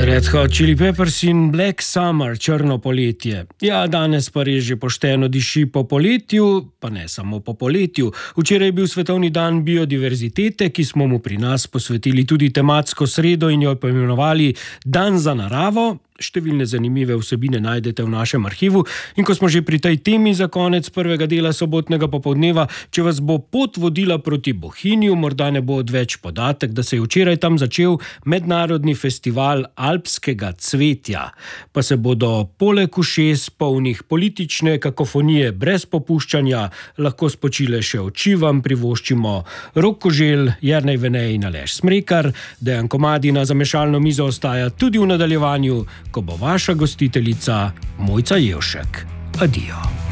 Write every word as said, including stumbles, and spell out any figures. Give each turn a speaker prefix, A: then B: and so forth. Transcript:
A: Red Hot Chili Peppers in Black Summer, črno poletje. Ja, danes pa res že pošteno diši po poletju, pa ne samo po poletju. Včeraj je bil svetovni dan biodiverzitete, ki smo mu pri nas posvetili tudi tematsko sredo in jo poimenovali Dan za naravo. Številne zanimive vsebine najdete v našem arhivu. In ko smo že pri tej temi za konec prvega dela sobotnega popoldneva, če vas bo pot vodila proti Bohinju, morda ne bo odveč podatek, da se je včeraj tam začel mednarodni festival alpskega cvetja. Pa se bodo poleg ušes polnih politične kakofonije brez popuščanja lahko spočile še oči, vam privoščimo Rok Koželj, Jernej Venej in Aleš Smrekar. Dejan Komadina za mešalno mizo ostaja tudi v nadaljevanju, ko bo vaša gostiteljica Mojca Jevšek. Adijo.